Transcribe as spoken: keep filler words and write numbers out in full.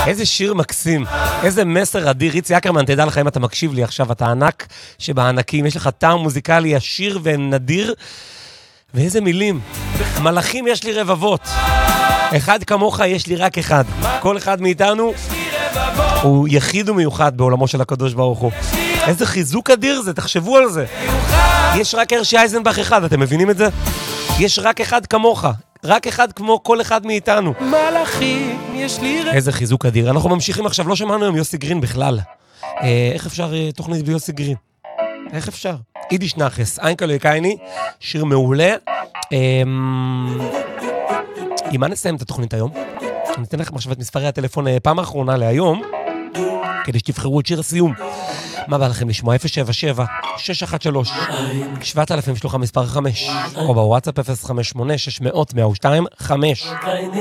איזה שיר מקסים, איזה מסר אדיר. ריצי אקרמן, תדע לך אם אתה מקשיב לי עכשיו, אתה ענק שבענקים, יש לך טעם מוזיקלי עשיר ונדיר, ואיזה מילים. מלאכים יש לי רבבות, אחד כמוך יש לי רק אחד. כל אחד מאיתנו הוא יחיד ומיוחד בעולמו של הקדוש ברוך הוא. איזה חיזוק אדיר זה, תחשבו על זה. יש רק הרשי אייזנבך אחד, אתם מבינים את זה? יש רק אחד כמוך, רק אחד כמו כל אחד מאיתנו. מלאכים יש לי רבבות. איזה חיזוק אדיר. אנחנו ממשיכים עכשיו, לא שמענו היום יוסי גרין בכלל. אה, איך אפשר אה, תוכנית ביוסי גרין? איך אפשר? אידיש נחס, איינקלו יקייני, שיר מעולה. אה, עם מה נסיים את התוכנית היום? אני אתן לכם עכשיו את מספרי הטלפון אה, פעם האחרונה להיום, כדי שתבחרו את שיר הסיום. מה בא לכם לשמוע? אפס שבע שבע שש אחת שלוש שבעת אלפים שלוחה מספר חמש, או בוואטסאפ אפס חמש שמונה שש מאות מאה ושתיים חמש.